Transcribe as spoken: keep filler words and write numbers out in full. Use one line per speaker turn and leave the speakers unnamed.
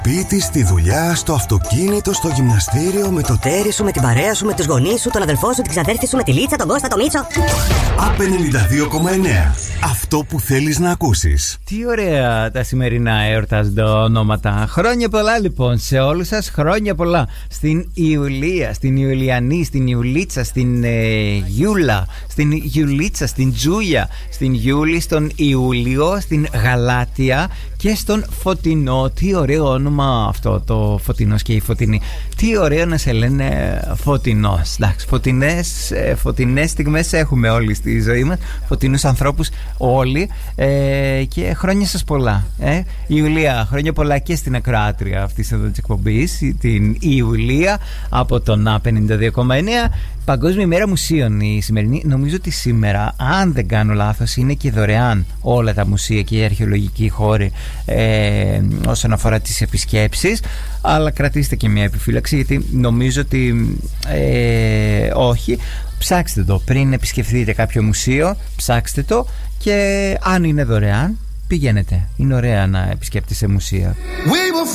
Σπίτι, στη δουλειά, στο αυτοκίνητο, στο γυμναστήριο, με το
τέρι σου, με την παρέα σου, με τους γονείς σου, τον αδελφό σου, την ξαδέρφη σου, με τη Λίτσα, τον Κώστα, τον Μίτσο.
Απ' ενενήντα δύο κόμμα εννέα. Αυτό που θέλεις να ακούσεις.
Τι ωραία τα σημερινά εορτάζοντα ονόματα. Χρόνια πολλά λοιπόν σε όλους σας. Χρόνια πολλά στην Ιουλία, στην Ιουλιανή, στην Ιουλίτσα, στην ε, Γιούλα, στην Γιουλίτσα, στην Τζούλια, στην Γιούλη, στον Ιούλιο, στην Γαλάτια και στον Φωτεινό. Τι ωραίο όνομα αυτό το Φωτεινός και η Φωτεινή. Τι ωραίο να σε λένε Φωτεινός. Εντάξει, φωτεινές, φωτεινές στιγμές έχουμε όλοι στη ζωή μας. Φωτεινούς ανθρώπους όλοι. Ε, και χρόνια σας πολλά. Ε. Ιουλία, χρόνια πολλά και στην ακροάτρια αυτής εδώ της εκπομπής, την Ιουλία από τον Απ' ενενήντα δύο κόμμα εννέα. Παγκόσμια ημέρα μουσείων η σημερινή. Νομίζω ότι σήμερα, αν δεν κάνω λάθος, είναι και δωρεάν όλα τα μουσεία και οι αρχαιολογικοί χώροι ε, όσον αφορά τις επισκέψεις. Αλλά κρατήστε και μια επιφύλαξη, γιατί νομίζω ότι ε, όχι. Ψάξτε το πριν επισκεφθείτε κάποιο μουσείο, ψάξτε το, και αν είναι δωρεάν, πηγαίνετε. Είναι ωραία να επισκέπτεσαι μουσεία.